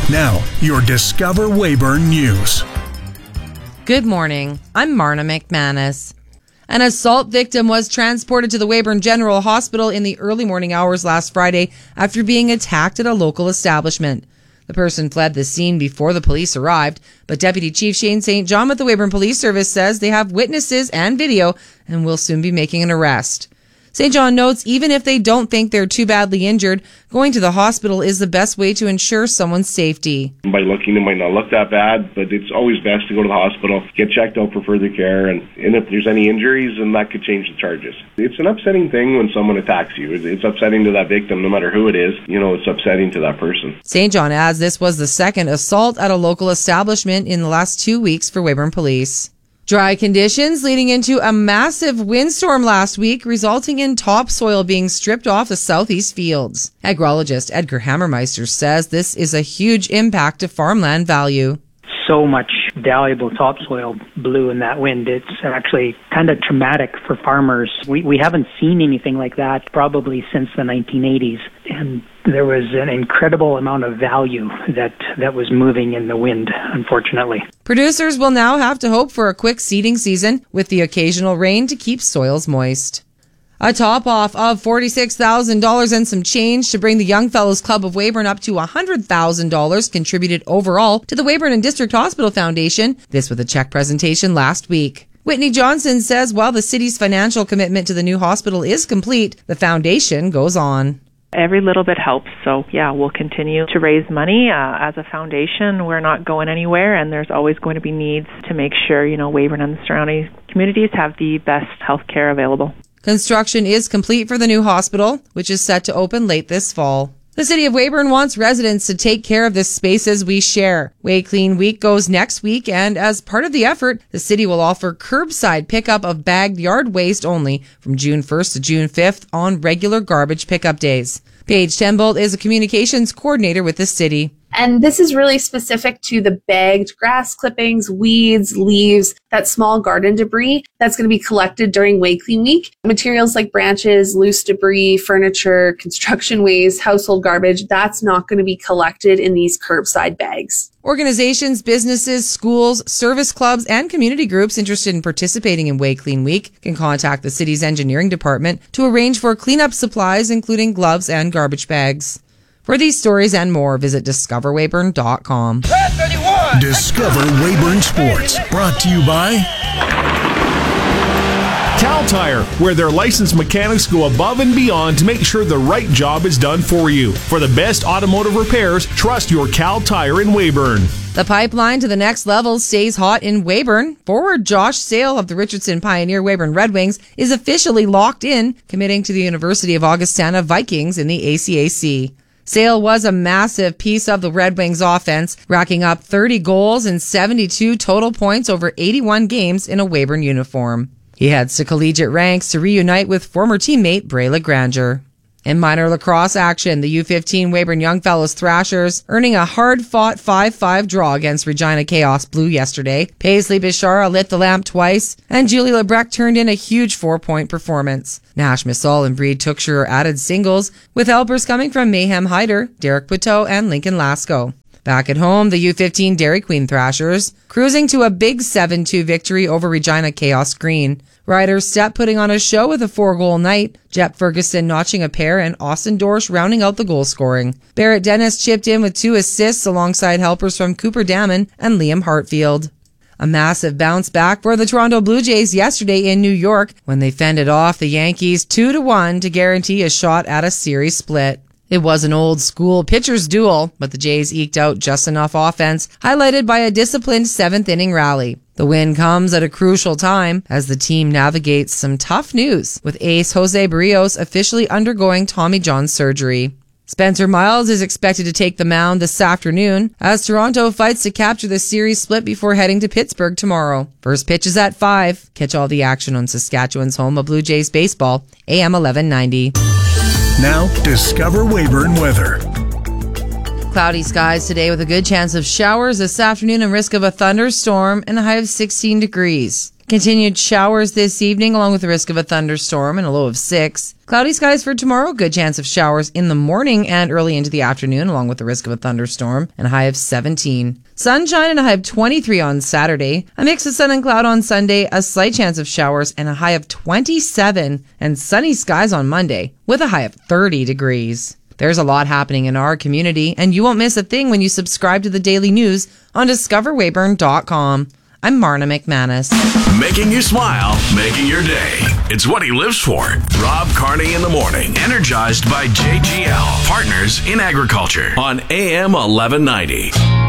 Now, your Discover Weyburn News. Good morning. I'm Marna McManus. An assault victim was transported to the Weyburn General Hospital in the early morning hours last Friday after being attacked at a local establishment. The person fled the scene before the police arrived, but Deputy Chief Shane St. John with the Weyburn Police Service says they have witnesses and video and will soon be making an arrest. St. John notes even if they don't think they're too badly injured, going to the hospital is the best way to ensure someone's safety. By looking, it might not look that bad, but it's always best to go to the hospital, get checked out for further care, and if there's any injuries, then that could change the charges. It's an upsetting thing when someone attacks you. It's upsetting to that victim, no matter who it is. It's upsetting to that person. St. John adds this was the second assault at a local establishment in the last 2 weeks for Weyburn Police. Dry conditions leading into a massive windstorm last week, resulting in topsoil being stripped off the southeast fields. Agrologist Edgar Hammermeister says this is a huge impact to farmland value. So much valuable topsoil blew in that wind. It's actually kind of traumatic for farmers. We haven't seen anything like that probably since the 1980s. And there was an incredible amount of value that was moving in the wind, unfortunately. Producers will now have to hope for a quick seeding season with the occasional rain to keep soils moist. A top-off of $46,000 and some change to bring the Young Fellows Club of Weyburn up to $100,000 contributed overall to the Weyburn and District Hospital Foundation, this with a check presentation last week. Whitney Johnson says while the city's financial commitment to the new hospital is complete, the foundation goes on. Every little bit helps. So, we'll continue to raise money. As a foundation, we're not going anywhere, and there's always going to be needs to make sure, Weyburn and the surrounding communities have the best health care available. Construction is complete for the new hospital, which is set to open late this fall. The City of Weyburn wants residents to take care of the spaces we share. Way Clean Week goes next week, and as part of the effort, the city will offer curbside pickup of bagged yard waste only from June 1st to June 5th on regular garbage pickup days. Paige Tenbolt is a communications coordinator with the city. And this is really specific to the bagged grass clippings, weeds, leaves, that small garden debris that's going to be collected during Way Clean Week. Materials like branches, loose debris, furniture, construction waste, household garbage, that's not going to be collected in these curbside bags. Organizations, businesses, schools, service clubs, and community groups interested in participating in Way Clean Week can contact the city's engineering department to arrange for cleanup supplies, including gloves and garbage bags. For these stories and more, visit discoverweyburn.com. Discover Weyburn Sports, brought to you by Cal Tire, where their licensed mechanics go above and beyond to make sure the right job is done for you. For the best automotive repairs, trust your Cal Tire in Weyburn. The pipeline to the next level stays hot in Weyburn. Forward Josh Sale of the Richardson Pioneer Weyburn Red Wings is officially locked in, committing to the University of Augustana Vikings in the ACAC. Sale was a massive piece of the Red Wings offense, racking up 30 goals and 72 total points over 81 games in a Weyburn uniform. He heads to collegiate ranks to reunite with former teammate Brayla Granger. In minor lacrosse action, the U15 Weyburn Young Fellows Thrashers earning a hard-fought 5-5 draw against Regina Chaos Blue yesterday. Paisley Bishara lit the lamp twice, and Julie Lebrecht turned in a huge 4-point performance. Nash Missal and Breed Tookshire added singles, with helpers coming from Mayhem Hyder, Derek Puteau, and Lincoln Lasco. Back at home, the U15 Dairy Queen Thrashers cruising to a big 7-2 victory over Regina Chaos Green. Riders Step putting on a show with a 4-goal night, Jep Ferguson notching a pair, and Austin Dorsch rounding out the goal scoring. Barrett Dennis chipped in with 2 assists alongside helpers from Cooper Damon and Liam Hartfield. A massive bounce back for the Toronto Blue Jays yesterday in New York when they fended off the Yankees 2-1 to guarantee a shot at a series split. It was an old-school pitcher's duel, but the Jays eked out just enough offense, highlighted by a disciplined 7th-inning rally. The win comes at a crucial time as the team navigates some tough news, with ace Jose Barrios officially undergoing Tommy John surgery. Spencer Miles is expected to take the mound this afternoon as Toronto fights to capture the series split before heading to Pittsburgh tomorrow. First pitch is at 5. Catch all the action on Saskatchewan's home of Blue Jays baseball, AM 1190. Now, Discover Weyburn weather. Cloudy skies today with a good chance of showers this afternoon and risk of a thunderstorm and a high of 16 degrees. Continued showers this evening, along with the risk of a thunderstorm and a low of 6. Cloudy skies for tomorrow. Good chance of showers in the morning and early into the afternoon, along with the risk of a thunderstorm, and a high of 17. Sunshine and a high of 23 on Saturday. A mix of sun and cloud on Sunday, a slight chance of showers, and a high of 27. And sunny skies on Monday, with a high of 30 degrees. There's a lot happening in our community, and you won't miss a thing when you subscribe to the daily news on discoverweyburn.com. I'm Marna McManus. Making you smile, making your day. It's what he lives for. Rob Carney in the morning. Energized by JGL, Partners in Agriculture on AM 1190.